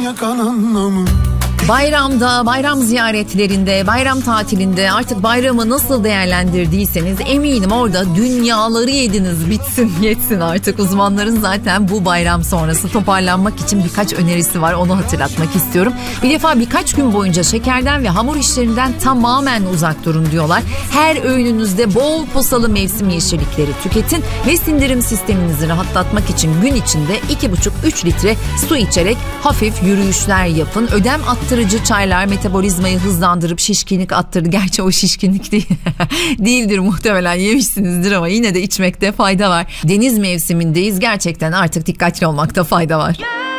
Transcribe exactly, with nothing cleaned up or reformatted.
yakan anlamı. Bayramda, bayram ziyaretlerinde, bayram tatilinde artık bayramı nasıl değerlendirdiyseniz eminim orada dünyaları yediniz, bitsin yetsin artık. Uzmanların zaten bu bayram sonrası toparlanmak için birkaç önerisi var, onu hatırlatmak istiyorum. Bir defa birkaç gün boyunca şekerden ve hamur işlerinden tamamen uzak durun diyorlar. Her öğününüzde bol posalı mevsim yeşillikleri tüketin ve sindirim sisteminizi rahatlatmak için gün içinde iki buçuk üç litre su içerek hafif yürüyüşler yapın. Ödem attırın. Çaylar metabolizmayı hızlandırıp şişkinlik attırdı. Gerçi o şişkinlik değil. değildir muhtemelen, yemişsinizdir ama yine de içmekte fayda var. Deniz mevsimindeyiz. Gerçekten artık dikkatli olmakta fayda var.